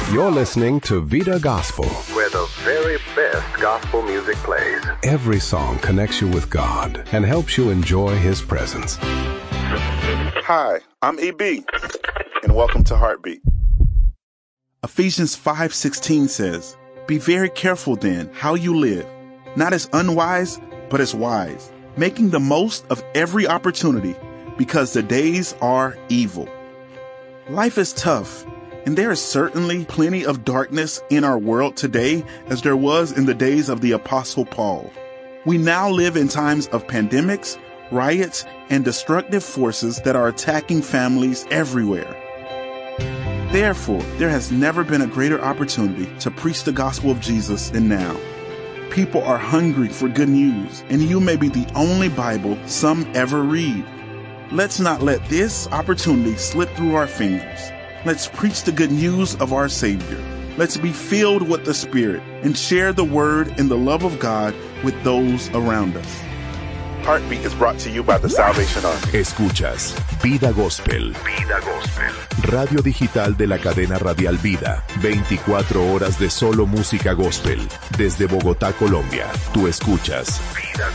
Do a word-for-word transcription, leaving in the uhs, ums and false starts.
You're listening to Vida Gospel, where the very best gospel music plays. Every song connects you with God and helps you enjoy His presence. Hi, I'm E B, and welcome to Heartbeat. Ephesians five sixteen says, "Be very careful then how you live, not as unwise, but as wise, making the most of every opportunity, because the days are evil." Life is tough, and there is certainly plenty of darkness in our world today, as there was in the days of the Apostle Paul. We now live in times of pandemics, riots, and destructive forces that are attacking families everywhere. Therefore, there has never been a greater opportunity to preach the gospel of Jesus than now. People are hungry for good news, and you may be the only Bible some ever read. Let's not let this opportunity slip through our fingers. Let's preach the good news of our Savior. Let's be filled with the Spirit and share the Word and the love of God with those around us. Heartbeat is brought to you by the Salvation Army. Escuchas Vida Gospel. Vida Gospel. Radio digital de la cadena radial Vida. veinticuatro horas de solo música gospel. Desde Bogotá, Colombia. Tú escuchas Vida